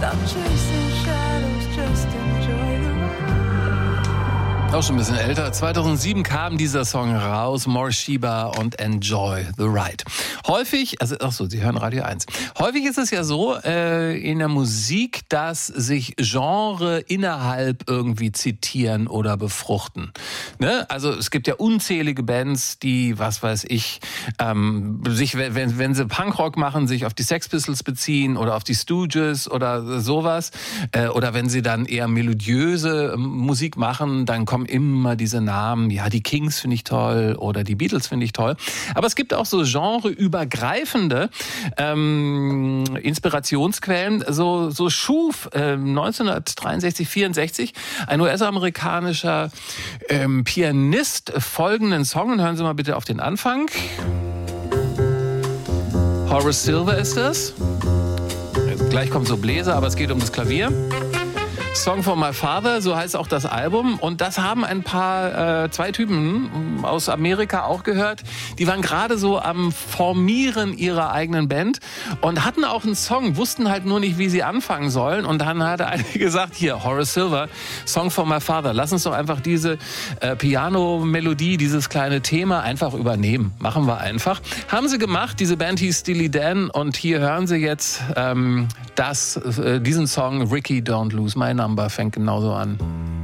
Stop chasing shadows, just enjoy the ride. Auch schon ein bisschen älter. 2007 kam dieser Song raus, More Sheba und Enjoy the Ride. Häufig, Sie hören Radio 1. Häufig ist es ja so in der Musik, dass sich Genre innerhalb irgendwie zitieren oder befruchten. Ne? Also es gibt ja unzählige Bands, die, was weiß ich, sich, wenn sie Punkrock machen, sich auf die Sex Pistols beziehen oder auf die Stooges oder sowas. Oder wenn sie dann eher melodiöse Musik machen, dann kommen immer diese Namen. Ja, die Kings finde ich toll oder die Beatles finde ich toll. Aber es gibt auch so genreübergreifende Inspirationsquellen. So schuf 1963, 64 ein US-amerikanischer Pianist folgenden Song. Und hören Sie mal bitte auf den Anfang. Horace Silver ist das. Gleich kommt so Bläser, aber es geht um das Klavier. Song for My Father, so heißt auch das Album. Und das haben ein paar, zwei Typen aus Amerika auch gehört. Die waren gerade so am Formieren ihrer eigenen Band und hatten auch einen Song, wussten halt nur nicht, wie sie anfangen sollen. Und dann hat einer gesagt, hier, Horace Silver, Song for My Father. Lass uns doch einfach diese Piano-Melodie, dieses kleine Thema einfach übernehmen. Machen wir einfach. Haben sie gemacht, diese Band hieß Steely Dan. Und hier hören Sie jetzt diesen Song, Ricky, Don't Lose My Number, fängt genauso an.